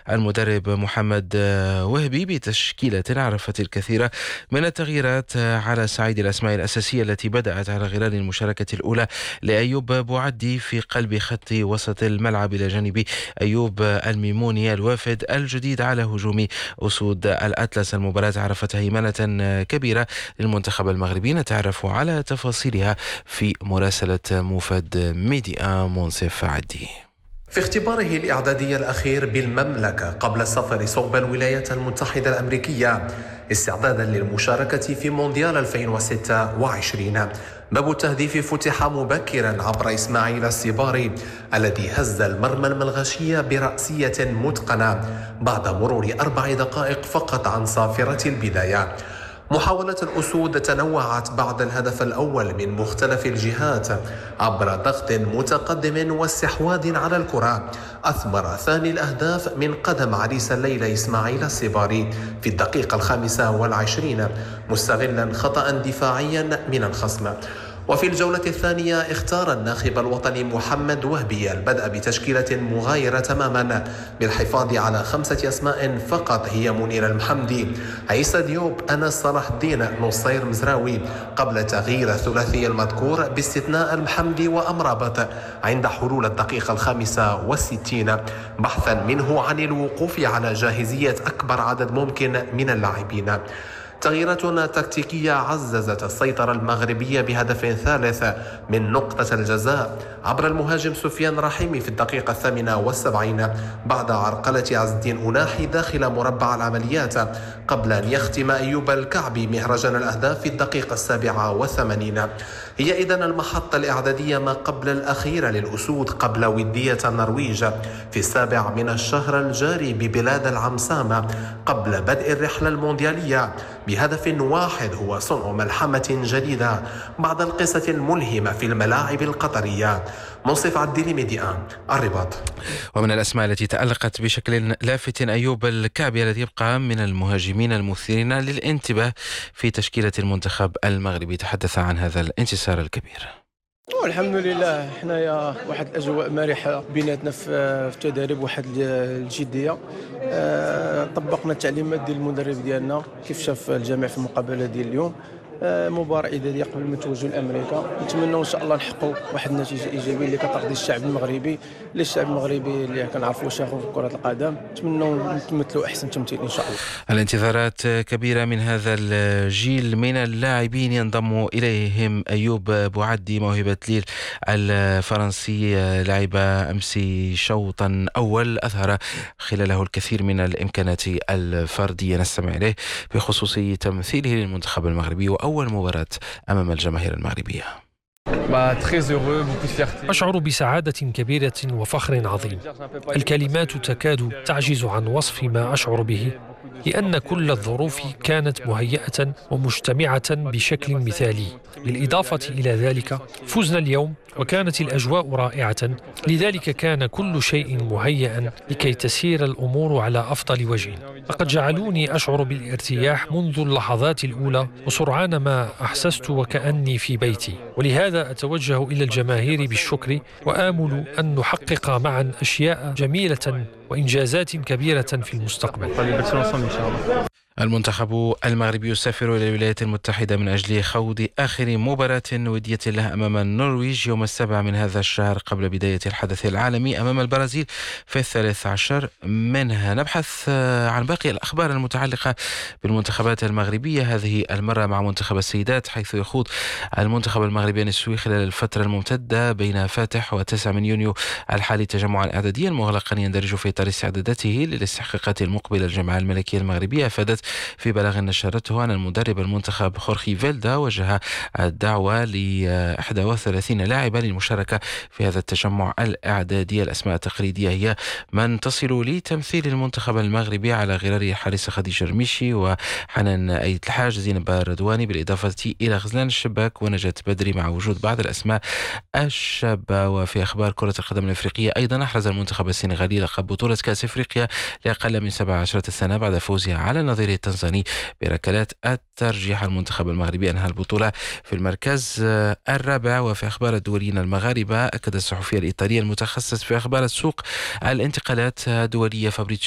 المدرب محمد وهبي بتشكيلة عرفت الكثير من التغييرات على صعيد الأسماء الأساسية التي بدأت على غرار المشاركة الأولى لأيوب بوعدي في قلب خط وسط الملعب إلى جانب أيوب الميموني الوافد الجديد على هجوم أسود الأطلس. المباراة عرفت هيمنة كبيرة للمنتخب المغربي، نتعرف على تفاصيلها في مراسلة موفد ميديا منصف عدي. في اختباره الإعدادي الأخير بالمملكة قبل السفر صوب الولايات المتحدة الأمريكية استعدادا للمشاركة في مونديال 2026، باب التهديف فتح مبكرا عبر إسماعيل السباري الذي هز المرمى الملغشية برأسية متقنة بعد مرور 4 دقائق فقط عن صافرة البداية. محاولة الأسود تنوعت بعد الهدف الأول من مختلف الجهات عبر ضغط متقدم واستحواذ على الكرة. أثمر ثاني الأهداف من قدم عريس الليلة إسماعيل السباري في الدقيقة 25 مستغلا خطأ دفاعيا من الخصم. وفي الجولة الثانية اختار الناخب الوطني محمد وهبي البدء بتشكيلة مغايرة تماما بالحفاظ على 5 أسماء فقط، هي منير المحمدي، عيسى ديوب، أنس صلاح الدين، نصير مزراوي، قبل تغيير الثلاثي المذكور باستثناء المحمدي وأمرابط عند حلول الدقيقة 65 بحثا منه عن الوقوف على جاهزية أكبر عدد ممكن من اللاعبين. تغييرات تكتيكية عززت السيطرة المغربية بهدف ثالث من نقطة الجزاء عبر المهاجم سفيان رحيمي في الدقيقة 78 بعد عرقلة عز الدين أناحي داخل مربع العمليات، قبل أن يختم أيوب الكعبي مهرجان الأهداف في الدقيقة 87. هي إذن المحطة الإعدادية ما قبل الأخيرة للأسود قبل ودية النرويج في 7 من الشهر الجاري ببلاد العمسامة قبل بدء الرحلة المونديالية بهدف واحد هو صنع ملحمة جديدة بعد القصة الملهمة في الملاعب القطرية. منصف عدي ميديا الرباط. ومن الأسماء التي تألقت بشكل لافت أيوب الكعبي الذي يبقى من المهاجمين المثيرين للانتباه في تشكيلة المنتخب المغربي. تحدث عن هذا الانتصار الكبير. الحمد لله، حنايا واحد الاجواء مرحه بيناتنا في التدريب، واحد الجديه. طبقنا التعليمات ديال المدرب ديالنا كيف شاف الجميع في المقابله ديال اليوم. مباراة إعدادية قبل ما نتوجهوا لأمريكا، نتمنى إن شاء الله نحققوا واحد النتيجة إيجابية اللي كترضي الشعب المغربي، اللي كنعرفوا شاغو في كرة القدم. نتمنى نتمثلوا أحسن تمثيل إن شاء الله. الانتظارات كبيرة من هذا الجيل من اللاعبين، ينضم إليهم أيوب بوعدي موهبة ليل الفرنسي، لعب أمس شوطا أول أظهر خلاله الكثير من الإمكانات الفردية. نستمع إليه بخصوص تمثيله للمنتخب المغربي أول مباراة أمام الجماهير المغربية. أشعر بسعادة كبيرة وفخر عظيم. الكلمات تكاد تعجز عن وصف ما أشعر به، لأن كل الظروف كانت مهيئة ومجتمعة بشكل مثالي. بالإضافة إلى ذلك فزنا اليوم وكانت الأجواء رائعة، لذلك كان كل شيء مهيئا لكي تسير الأمور على أفضل وجه. لقد جعلوني أشعر بالارتياح منذ اللحظات الأولى، وسرعان ما أحسست وكأني في بيتي، ولهذا أتوجه إلى الجماهير بالشكر، وآمل أن نحقق معا أشياء جميلة وإنجازات كبيرة في المستقبل. المنتخب المغربي يسافر إلى الولايات المتحدة من أجل خوض آخر مباراة ودية له أمام النرويج يوم 7 من هذا الشهر قبل بداية الحدث العالمي أمام البرازيل في 13 منها. نبحث عن باقي الأخبار المتعلقة بالمنتخبات المغربية، هذه المرة مع منتخب السيدات، حيث يخوض المنتخب المغربي النسوي خلال الفترة الممتدة بين فاتح و9 من يونيو الحالي تجمعا إعداديا مغلقا يندرج في إطار استعداداته للاستحقاقات المقبلة. الجامعة الملكية المغربية أفادت في بلاغ نشرته أن المدرب المنتخب خورخي فيلدا وجه الدعوة ل 31 لاعبا للمشاركة في هذا التجمع الإعدادي. الأسماء التقليدية هي من تصل لتمثيل المنتخب المغربي على غرار الحارسة خديجة رميشي وحنان أيت الحاج، زينب الردواني، بالإضافة إلى غزلان الشباك ونجاة بدري، مع وجود بعض الأسماء الشابة. وفي أخبار كرة القدم الأفريقية أيضا أحرز المنتخب السنغالي لقب بطولة كأس أفريقيا لأقل من 17 سنة بعد فوزها على النظير التنزاني بركلات الترجيح. المنتخب المغربي أنهى البطولة في المركز الرابع. وفي أخبار الدوليين المغاربة، أكد الصحفي الإيطالي المتخصص في أخبار السوق الانتقالات الدولية فابريتشيو